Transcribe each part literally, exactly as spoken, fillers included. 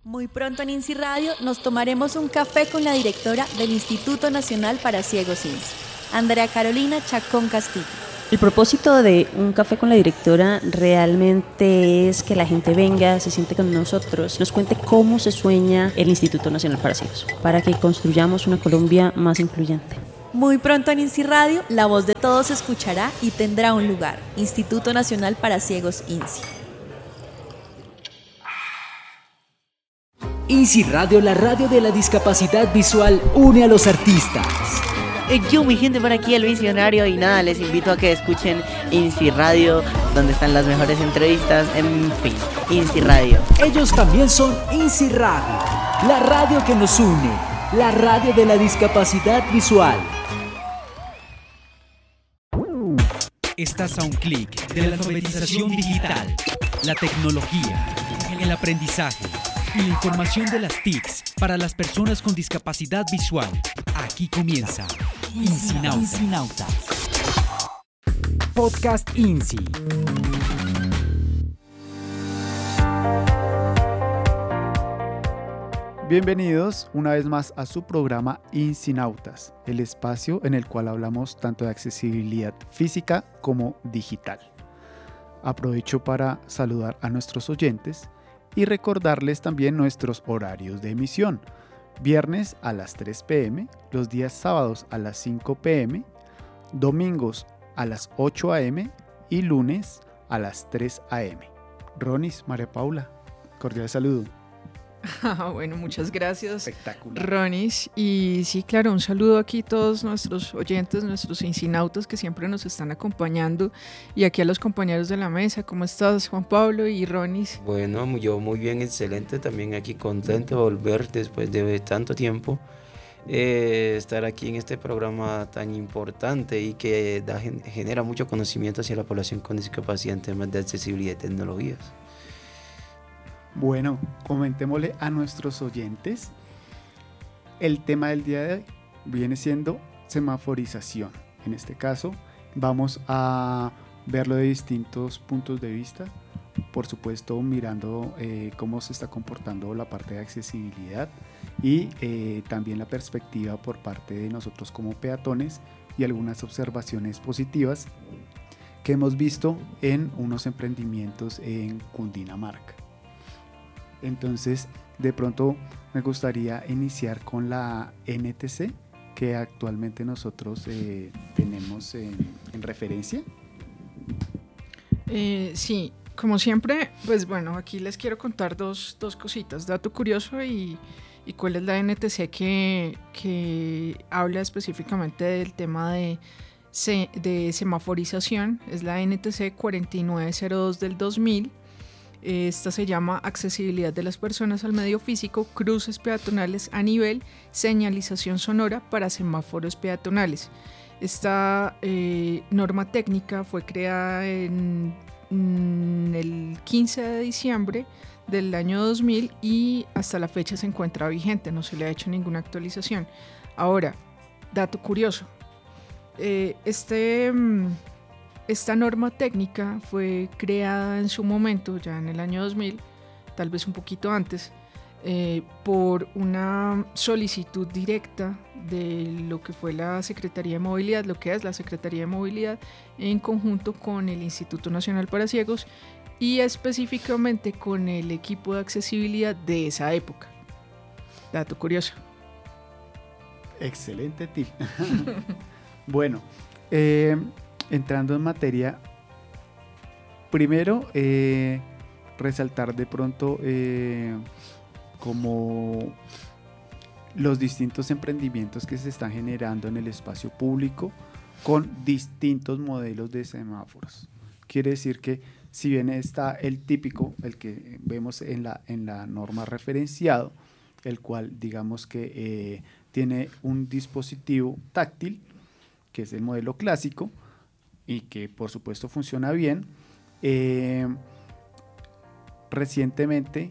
Muy pronto en INSI Radio nos tomaremos un café con la directora del Instituto Nacional para Ciegos INSI, Andrea Carolina Chacón Castillo. El propósito de un café con la directora realmente es que la gente venga, se siente con nosotros, nos cuente cómo se sueña el Instituto Nacional para Ciegos, para que construyamos una Colombia más incluyente. Muy pronto en INSI Radio, la voz de todos se escuchará y tendrá un lugar. Instituto Nacional para Ciegos INSI. INSI Radio, la radio de la discapacidad visual, une a los artistas. Eh, Yo, mi gente, por aquí el visionario, y nada, les invito a que escuchen INSI Radio, donde están las mejores entrevistas, en fin, INSI Radio. Ellos también son INSI Radio, la radio que nos une, la radio de la discapacidad visual. Estás a un clic de la alfabetización digital, la tecnología, el aprendizaje y la información de las T I Cs para las personas con discapacidad visual. Aquí comienza INSInautas. Podcast INSI. Bienvenidos una vez más a su programa INSInautas, el espacio en el cual hablamos tanto de accesibilidad física como digital. Aprovecho para saludar a nuestros oyentes y recordarles también nuestros horarios de emisión. Viernes a las tres pe eme, los días sábados a las cinco pe eme, domingos a las ocho a eme y lunes a las tres a eme. Ronis, María Paula, cordial saludo. Ah, bueno, muchas gracias, Espectacular. Ronis. Y sí, claro, un saludo aquí a todos nuestros oyentes, nuestros insinautas que siempre nos están acompañando, y aquí a los compañeros de la mesa. ¿Cómo estás, Juan Pablo y Ronis? Bueno, yo muy bien, excelente, también aquí contento de volver después de tanto tiempo, eh, estar aquí en este programa tan importante y que da, genera mucho conocimiento hacia la población con discapacidad en temas de accesibilidad y tecnologías. Bueno, comentémosle a nuestros oyentes. El tema del día de hoy viene siendo semaforización. En este caso, vamos a verlo de distintos puntos de vista. Por supuesto, mirando eh, cómo se está comportando la parte de accesibilidad y eh, también la perspectiva por parte de nosotros como peatones y algunas observaciones positivas que hemos visto en unos emprendimientos en Cundinamarca. Entonces, de pronto me gustaría iniciar con la ene te ce que actualmente nosotros eh, tenemos en, en referencia. Eh, sí, como siempre, pues bueno, aquí les quiero contar dos, dos cositas, dato curioso y, y cuál es la ene te ce que, que habla específicamente del tema de, se, de semaforización. Es la ene te ce cuarenta y nueve cero dos del dos mil. Esta se llama Accesibilidad de las personas al medio físico, cruces peatonales a nivel, señalización sonora para semáforos peatonales. Esta eh, norma técnica fue creada en, en el quince de diciembre del año dos mil y hasta la fecha se encuentra vigente, no se le ha hecho ninguna actualización. Ahora, dato curioso, eh, este... Esta norma técnica fue creada en su momento, ya en el año dos mil, tal vez un poquito antes, eh, por una solicitud directa de lo que fue la Secretaría de Movilidad, lo que es la Secretaría de Movilidad, en conjunto con el Instituto Nacional para Ciegos y específicamente con el equipo de accesibilidad de esa época. Dato curioso. Excelente tip. Bueno, eh, entrando en materia, primero eh, resaltar de pronto eh, como los distintos emprendimientos que se están generando en el espacio público con distintos modelos de semáforos. Quiere decir que si bien está el típico, el que vemos en la, en la norma referenciado, el cual digamos que eh, tiene un dispositivo táctil, que es el modelo clásico, y que por supuesto funciona bien. Eh, recientemente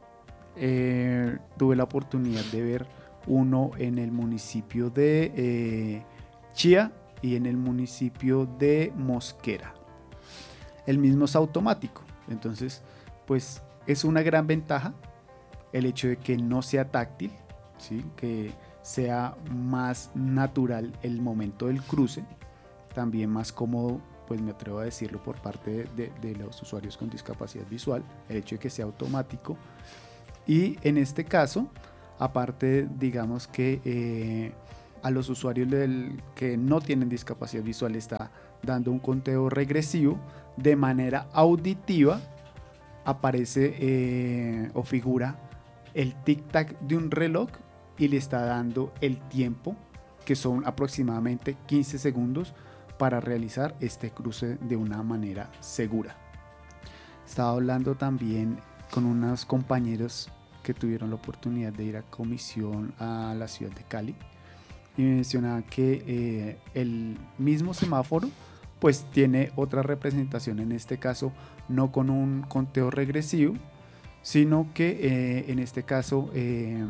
eh, tuve la oportunidad de ver uno en el municipio de eh, Chía y en el municipio de Mosquera. El mismo es automático, entonces pues es una gran ventaja el hecho de que no sea táctil, ¿sí? Que sea más natural el momento del cruce, también más cómodo, pues me atrevo a decirlo por parte de, de los usuarios con discapacidad visual, el hecho de que sea automático. Y en este caso, aparte, digamos que eh, a los usuarios del, que no tienen discapacidad visual está dando un conteo regresivo de manera auditiva. Aparece eh, o figura el tic-tac de un reloj y le está dando el tiempo, que son aproximadamente quince segundos, para realizar este cruce de una manera segura. Estaba hablando también con unos compañeros que tuvieron la oportunidad de ir a comisión a la ciudad de Cali y me mencionaba que eh, el mismo semáforo pues tiene otra representación, en este caso no con un conteo regresivo, sino que eh, en este caso eh,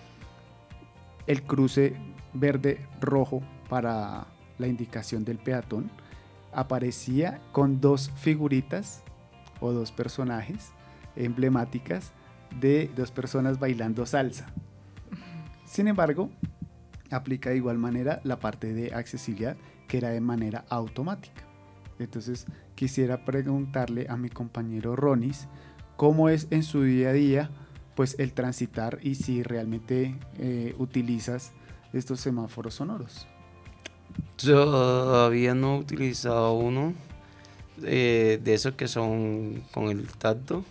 el cruce verde-rojo para la indicación del peatón aparecía con dos figuritas o dos personajes emblemáticas de dos personas bailando salsa. Sin embargo, aplica de igual manera la parte de accesibilidad, que era de manera automática. Entonces quisiera preguntarle a mi compañero Ronis cómo es en su día a día pues el transitar y si realmente eh, utilizas estos semáforos sonoros. Yo todavía no he utilizado uno eh, de esos que son con el tacto.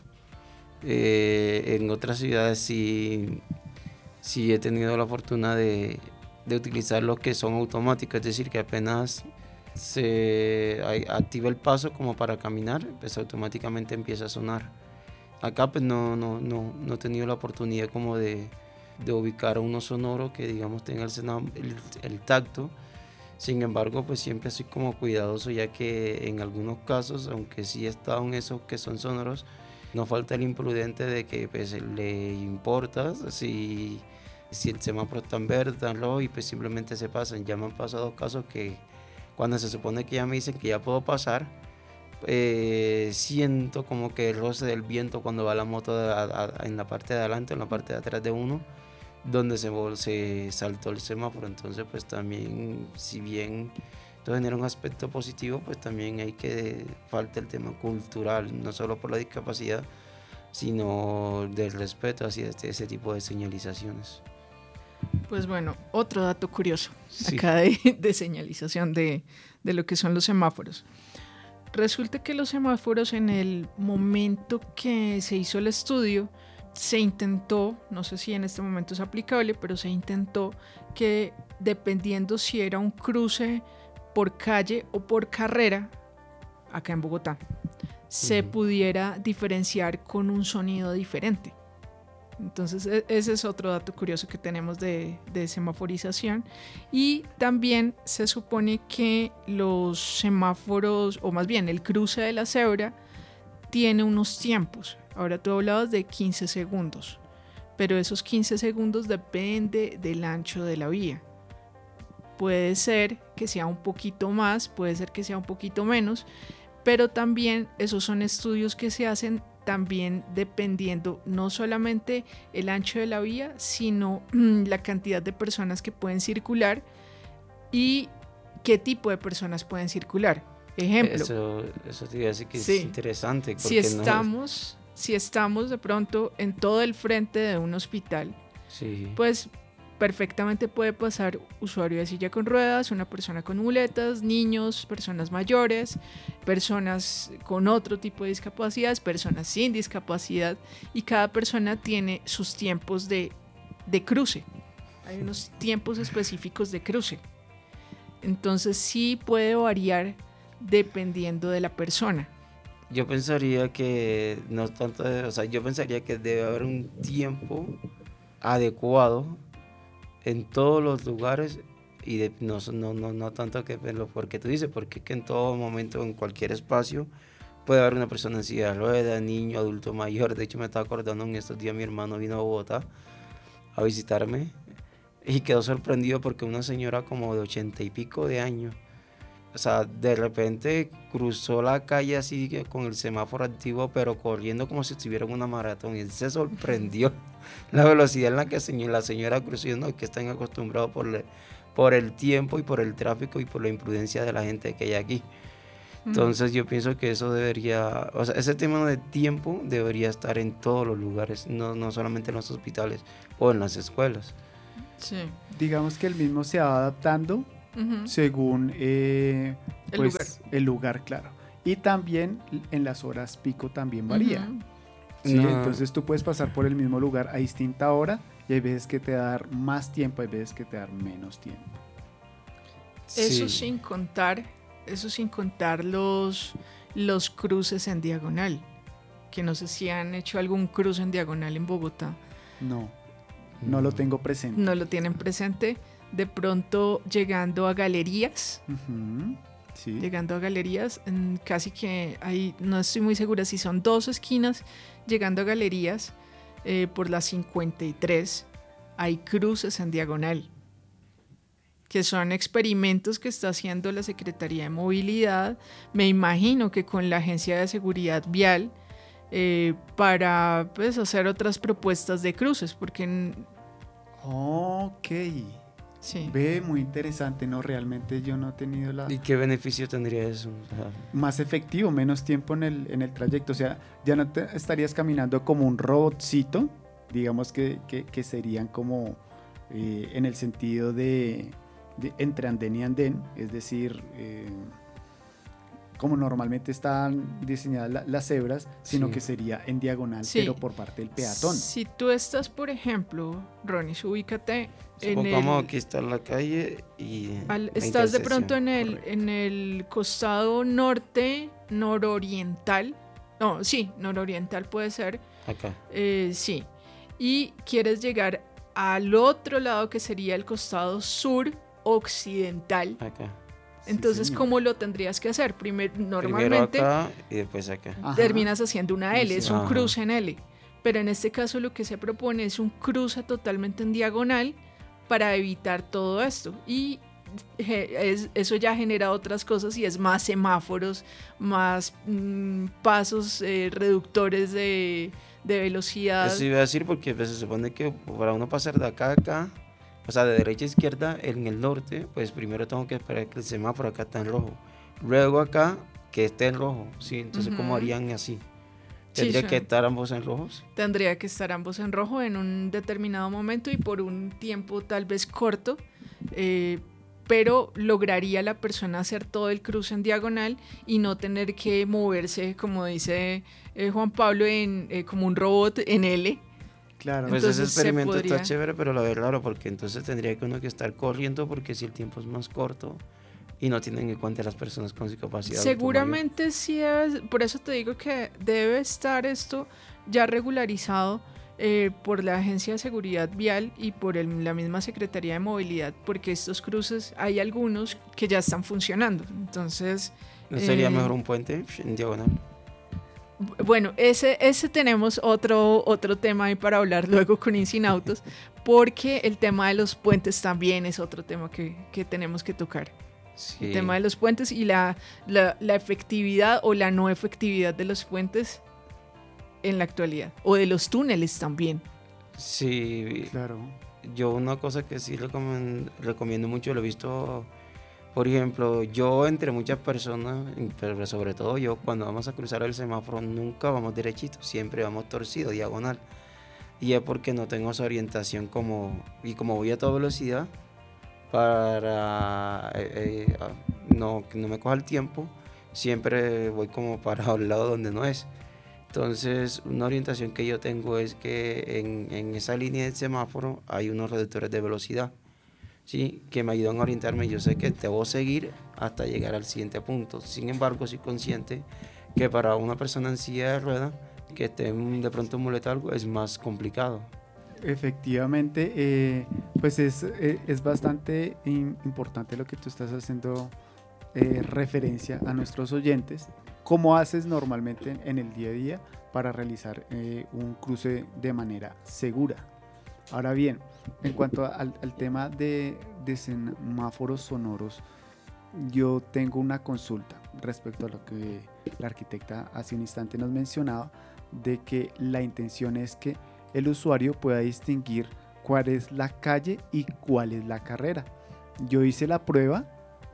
Eh, en otras ciudades sí, sí he tenido la fortuna de, de utilizar los que son automáticos, es decir, que apenas se activa el paso como para caminar, pues automáticamente empieza a sonar. Acá pues no, no, no, no he tenido la oportunidad como de, de ubicar uno sonoro que digamos tenga el, el, el tacto. Sin embargo, pues siempre soy como cuidadoso, ya que en algunos casos, aunque sí he estado en esos que son sonoros, no falta el imprudente de que pues le importa si, si el semáforo está en verde, está en rojo, y pues simplemente se pasan. Ya me han pasado casos que cuando se supone que ya me dicen que ya puedo pasar, eh, siento como que el roce del viento cuando va la moto de, a, a, en la parte de adelante, en la parte de atrás de uno, donde se, se saltó el semáforo. Entonces pues también, si bien esto genera un aspecto positivo, pues también hay que falta el tema cultural, no solo por la discapacidad, sino del respeto hacia este, ese tipo de señalizaciones. Pues bueno, otro dato curioso Sí. acá de, de señalización de, de lo que son los semáforos. Resulta que los semáforos, en el momento que se hizo el estudio, se intentó, no sé si en este momento es aplicable, pero se intentó que dependiendo si era un cruce por calle o por carrera, acá en Bogotá, se Uh-huh. pudiera diferenciar con un sonido diferente. Entonces ese es otro dato curioso que tenemos de, de semaforización. Y también se supone que los semáforos, o más bien el cruce de la cebra, tiene unos tiempos. Ahora tú hablabas de quince segundos, pero esos quince segundos depende del ancho de la vía. Puede ser que sea un poquito más, puede ser que sea un poquito menos, pero también esos son estudios que se hacen también dependiendo no solamente el ancho de la vía, sino mmm, la cantidad de personas que pueden circular y qué tipo de personas pueden circular. Ejemplo, Eso, eso te iba a decir que sí. es interesante. Si estamos, no... si estamos de pronto en todo el frente de un hospital, sí. pues perfectamente puede pasar usuario de silla con ruedas, una persona con muletas, niños, personas mayores, personas con otro tipo de discapacidades, personas sin discapacidad, y cada persona tiene sus tiempos de, de cruce. Hay unos tiempos específicos de cruce. Entonces sí puede variar dependiendo de la persona. Yo pensaría que no tanto, o sea, yo pensaría que debe haber un tiempo adecuado en todos los lugares, y de, no, no, no, no tanto que lo porque tú dices, porque es que en todo momento, en cualquier espacio, puede haber una persona en silla de ruedas, niño, adulto mayor. De hecho, me estaba acordando en estos días, mi hermano vino a Bogotá a visitarme y quedó sorprendido porque una señora como de ochenta y pico de años o sea, de repente cruzó la calle así que con el semáforo activo, pero corriendo como si estuviera en una maratón. Y él se sorprendió la velocidad en la que la señora cruzó. Y no, que están acostumbrados por, le, por el tiempo y por el tráfico y por la imprudencia de la gente que hay aquí. Entonces yo pienso que eso debería, o sea, ese tema de tiempo debería estar en todos los lugares, no, no solamente en los hospitales o en las escuelas. Sí. Digamos que el mismo se va adaptando uh-huh. según eh, el, pues, lugar. el lugar, claro. Y también en las horas pico también varía. Uh-huh. ¿Sí? No. Entonces tú puedes pasar por el mismo lugar a distinta hora y hay veces que te va a dar más tiempo, hay veces que te va a dar menos tiempo. Eso Sí. sin contar, eso sin contar los, los cruces en diagonal, que no sé si han hecho algún cruce en diagonal en Bogotá. No, no lo tengo presente. No lo tienen presente. De pronto llegando a galerías, uh-huh. sí. llegando a galerías, en casi que hay, no estoy muy segura si son dos esquinas, llegando a galerías eh, por la cincuenta y tres, hay cruces en diagonal, que son experimentos que está haciendo la Secretaría de Movilidad, me imagino que con la Agencia de Seguridad Vial, eh, para pues, hacer otras propuestas de cruces, porque... En... Ok, sí. Ve, muy interesante, ¿no? Realmente yo no he tenido la... ¿Y qué beneficio tendría eso? O sea, más efectivo, menos tiempo en el, en el trayecto, o sea, ya no te estarías caminando como un robotcito, digamos que, que, que serían como eh, en el sentido de... De, entre andén y andén, es decir, eh, como normalmente están diseñadas la, las cebras, sino sí. que sería en diagonal, sí. pero por parte del peatón. Si tú estás, por ejemplo, Ronnie, ubícate en el... Supongamos aquí está la calle y... Al, estás de pronto en el, en el costado norte, nororiental, no, sí, nororiental puede ser. Acá. Eh, sí, y quieres llegar al otro lado que sería el costado sur occidental. Acá. Entonces, sí, ¿cómo lo tendrías que hacer? Primer, normalmente Primero acá y después acá. Ajá. Terminas haciendo una L, es un Ajá. cruce en L. Pero en este caso lo que se propone es un cruce totalmente en diagonal para evitar todo esto. Y es, eso ya genera otras cosas y es más semáforos, más mmm, pasos eh, reductores de, de velocidad. Eso iba a decir porque pues, se supone que para uno pasar de acá a acá, o sea, de derecha a izquierda, en el norte, pues primero tengo que esperar que el semáforo acá está en rojo. Luego acá, que esté en rojo, ¿sí? Entonces, uh-huh. ¿cómo harían así? ¿Tendría sí, sí. que estar ambos en rojos? Tendría que estar ambos en rojo en un determinado momento y por un tiempo tal vez corto, eh, pero lograría la persona hacer todo el cruce en diagonal y no tener que moverse, como dice eh, Juan Pablo, en, eh, como un robot en L. Claro. Pues entonces ese experimento está chévere, pero lo veo raro porque entonces tendría que uno que estar corriendo porque si el tiempo es más corto y no tienen en cuenta las personas con discapacidad. Seguramente sí debe, por eso te digo que debe estar esto ya regularizado eh, por la Agencia de Seguridad Vial y por el, la misma Secretaría de Movilidad, porque estos cruces hay algunos que ya están funcionando. Entonces, ¿no sería eh, mejor un puente en diagonal? Bueno, ese, ese tenemos otro, otro tema ahí para hablar luego con Incinautos, porque el tema de los puentes también es otro tema que, que tenemos que tocar. Sí. El tema de los puentes y la, la, la efectividad o la no efectividad de los puentes en la actualidad, o de los túneles también. Sí, claro. Yo una cosa que sí recomiendo, recomiendo mucho, lo he visto... Por ejemplo, yo entre muchas personas, pero sobre todo yo, cuando vamos a cruzar el semáforo nunca vamos derechito, siempre vamos torcido, diagonal. Y es porque no tengo esa orientación como, y como voy a toda velocidad, para eh, eh, no, que no me coja el tiempo, siempre voy como para el lado donde no es. Entonces, una orientación que yo tengo es que en, en esa línea del semáforo hay unos reductores de velocidad. Sí, que me ayudan a orientarme. Yo sé que debo seguir hasta llegar al siguiente punto. Sin embargo, soy consciente que para una persona en silla de ruedas que esté de pronto en muleta algo es más complicado. Efectivamente, eh, pues es, eh, es bastante in, importante lo que tú estás haciendo eh, referencia a nuestros oyentes. ¿Cómo haces normalmente en, en el día a día para realizar eh, un cruce de manera segura? Ahora bien, en cuanto al, al tema de, de semáforos sonoros, yo tengo una consulta respecto a lo que la arquitecta hace un instante nos mencionaba, de que la intención es que el usuario pueda distinguir cuál es la calle y cuál es la carrera. Yo hice la prueba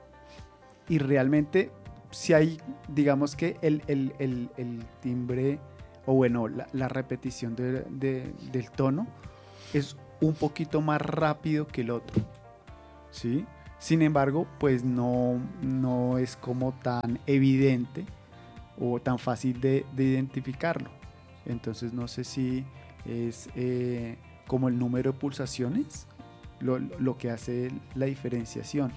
y realmente si hay, digamos que el, el, el, el timbre o bueno, la, la repetición de, de, del tono es un poquito más rápido que el otro, ¿sí? Sin embargo, pues no, no es como tan evidente o tan fácil de, de identificarlo. Entonces no sé si es eh, como el número de pulsaciones lo, lo que hace la diferenciación.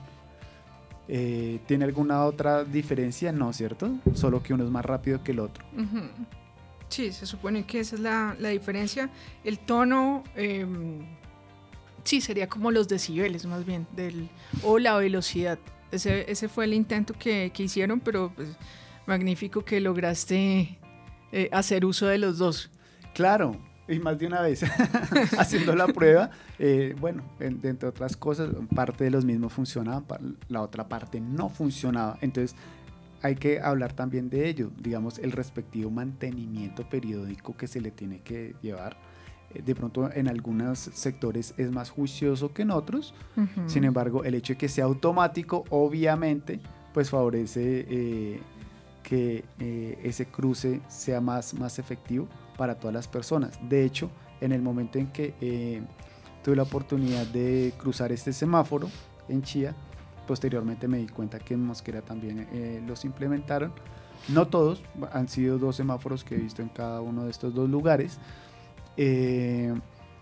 Eh, ¿Tiene alguna otra diferencia? No, ¿cierto? Solo que uno es más rápido que el otro. Uh-huh. Sí, se supone que esa es la, la diferencia. El tono, eh, sí, sería como los decibeles más bien, del, o la velocidad. Ese, ese fue el intento que, que hicieron, pero pues magnífico que lograste eh, hacer uso de los dos. Claro, y más de una vez haciendo la prueba. Eh, bueno, en, entre otras cosas, parte de los mismos funcionaba, la otra parte no funcionaba. Entonces, hay que hablar también de ello, digamos, el respectivo mantenimiento periódico que se le tiene que llevar. De pronto en algunos sectores es más juicioso que en otros. Uh-huh. Sin embargo, el hecho de que sea automático, obviamente, pues favorece eh, que eh, ese cruce sea más, más efectivo para todas las personas. De hecho, en el momento en que eh, tuve la oportunidad de cruzar este semáforo en Chía, posteriormente me di cuenta que en Mosquera también eh, los implementaron. No todos, han sido dos semáforos que he visto en cada uno de estos dos lugares. Eh,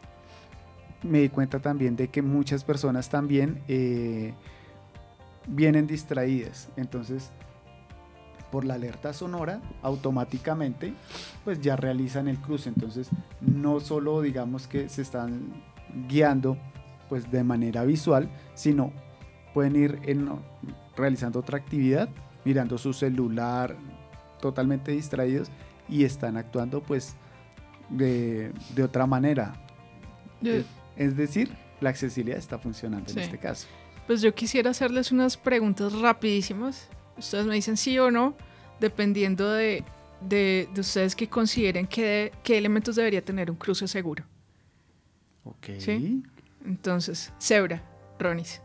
me di cuenta también de que muchas personas también eh, vienen distraídas. Entonces, por la alerta sonora, automáticamente pues ya realizan el cruce. Entonces, no solo digamos que se están guiando pues de manera visual, sino pueden ir en, realizando otra actividad, mirando su celular, totalmente distraídos, y están actuando pues de, de otra manera. Yo, es, es decir, la accesibilidad está funcionando sí. en este caso. Pues yo quisiera hacerles unas preguntas rapidísimas. Ustedes me dicen sí o no, dependiendo de, de, de ustedes que consideren que de, qué elementos debería tener un cruce seguro. Ok. ¿Sí? Entonces, cebra, Ronis.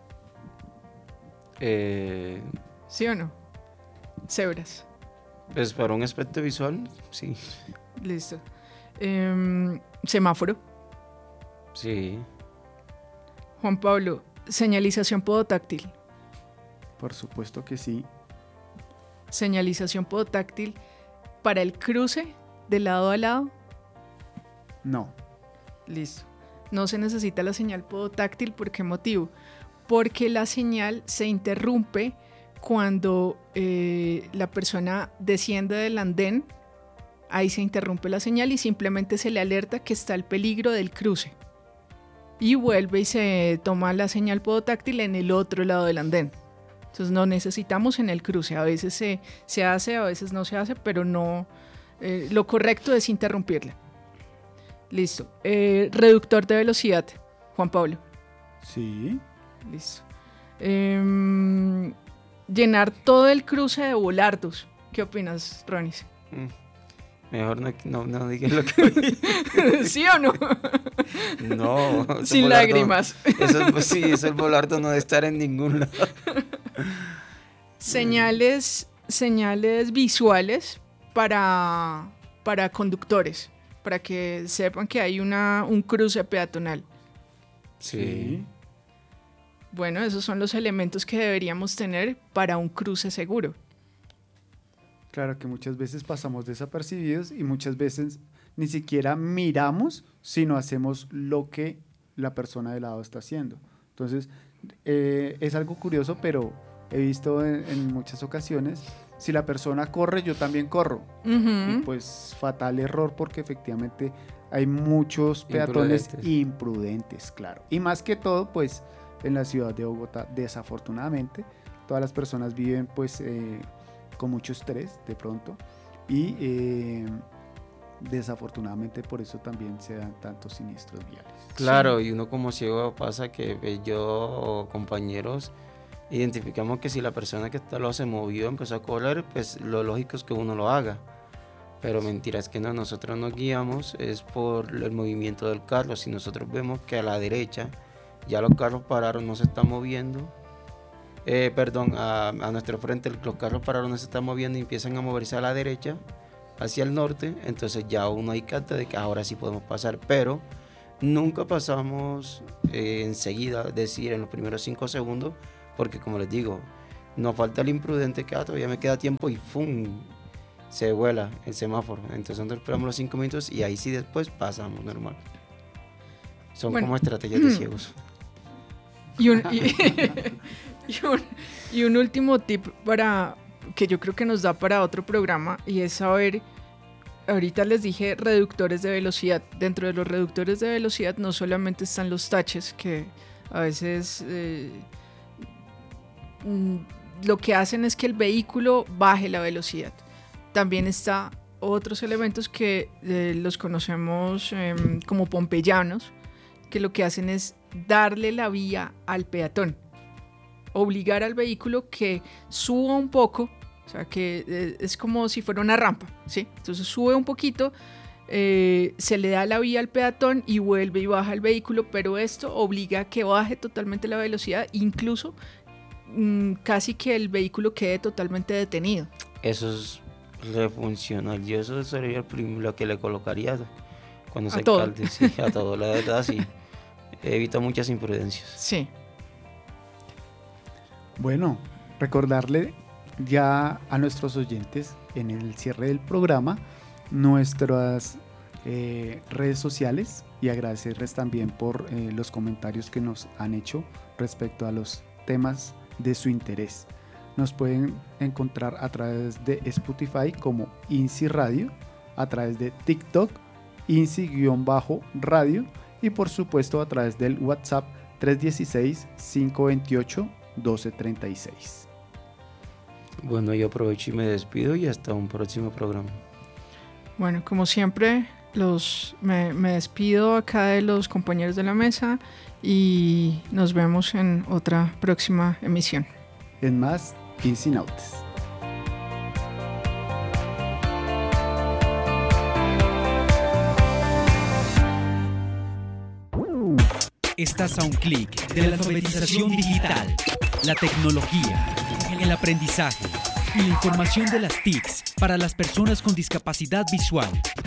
Eh, ¿Sí o no? Cebras. Pues para un aspecto visual, sí. Listo. Eh, semáforo. Sí. Juan Pablo, señalización podotáctil. Por supuesto que sí. Señalización podotáctil para el cruce de lado a lado. No. Listo. No se necesita la señal podotáctil. ¿Por qué motivo? Porque la señal se interrumpe cuando eh, la persona desciende del andén. Ahí se interrumpe la señal y simplemente se le alerta que está el peligro del cruce. Y vuelve y se toma la señal podotáctil en el otro lado del andén. Entonces no necesitamos en el cruce. A veces se, se hace, a veces no se hace, pero no. Eh, lo correcto es interrumpirla. Listo. Eh, reductor de velocidad, Juan Pablo. Sí. Listo. Eh, llenar todo el cruce de volardos. ¿Qué opinas, Ronis? Mm. Mejor no, no, no digas lo que vi. ¿Sí o no? No. Sin volardo, lágrimas. Eso, sí, eso el volardo no debe estar en ningún lado. Señales, señales visuales para, para conductores, para que sepan que hay una, un cruce peatonal. Sí. Bueno, esos son los elementos que deberíamos tener para un cruce seguro. Claro que muchas veces pasamos desapercibidos y muchas veces ni siquiera miramos, sino hacemos lo que la persona de lado está haciendo. Entonces, eh, es algo curioso, pero he visto en, en muchas ocasiones, si la persona corre, yo también corro. Uh-huh. Y pues fatal error, porque efectivamente hay muchos peatones imprudentes. imprudentes, claro. Y más que todo, pues en la ciudad de Bogotá, desafortunadamente, todas las personas viven pues eh, con mucho estrés de pronto y eh, desafortunadamente por eso también se dan tantos siniestros viales. Claro, sí. Y uno como ciego pasa que ve yo compañeros identificamos que si la persona que está, lo se movió, empezó a correr, pues lo lógico es que uno lo haga. Pero mentira, es que no, nosotros nos guiamos es por el movimiento del carro. Si nosotros vemos que a la derecha ya los carros pararon, no se están moviendo, eh, perdón, a, a nuestro frente los carros pararon, no se están moviendo y empiezan a moverse a la derecha, hacia el norte, entonces ya uno hay carta de que ahora sí podemos pasar, pero nunca pasamos eh, enseguida, es decir, en los primeros cinco segundos, porque como les digo, nos falta el imprudente que ah, todavía me queda tiempo y ¡fum! Se vuela el semáforo. Entonces nosotros esperamos los cinco minutos y ahí sí después pasamos normal. Son bueno, como estrategias de ciegos. Y un, y, y, un, y un último tip para que yo creo que nos da para otro programa, y es saber, ahorita les dije reductores de velocidad. Dentro de los reductores de velocidad no solamente están los taches, que a veces eh, lo que hacen es que el vehículo baje la velocidad. También está otros elementos que eh, los conocemos eh, como pompeyanos, que lo que hacen es darle la vía al peatón, obligar al vehículo que suba un poco, o sea que eh, es como si fuera una rampa, ¿sí? Entonces sube un poquito, eh, se le da la vía al peatón y vuelve y baja el vehículo, pero esto obliga a que baje totalmente la velocidad, incluso mmm, casi que el vehículo quede totalmente detenido. Eso es refuncional, y eso sería el prim- lo que le colocaría cuando se todo. alcalde, sí, a todo, la verdad sí, evita muchas imprudencias. Sí. Bueno, recordarle ya a nuestros oyentes en el cierre del programa nuestras eh, redes sociales, y agradecerles también por eh, los comentarios que nos han hecho respecto a los temas de su interés. Nos pueden encontrar a través de Spotify como INSI Radio, a través de TikTok, INSI-radio, y por supuesto a través del WhatsApp tres uno seis, cinco dos ocho, uno dos tres seis. Bueno, yo aprovecho y me despido y hasta un próximo programa. Bueno, como siempre, los, me, me despido acá de los compañeros de la mesa y nos vemos en otra próxima emisión. En más, INSI Nautes. Estás a un clic de la alfabetización digital, la tecnología, el aprendizaje y la información de las T I Cs para las personas con discapacidad visual.